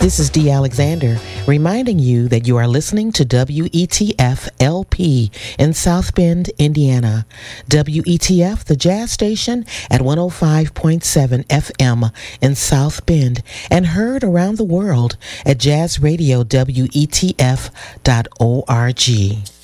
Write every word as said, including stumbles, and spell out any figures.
This is Dee Alexander reminding you that you are listening to W E T F L P in South Bend, Indiana. W E T F, the jazz station at one oh five point seven F M in South Bend and heard around the world at jazz radio W E T F dot org.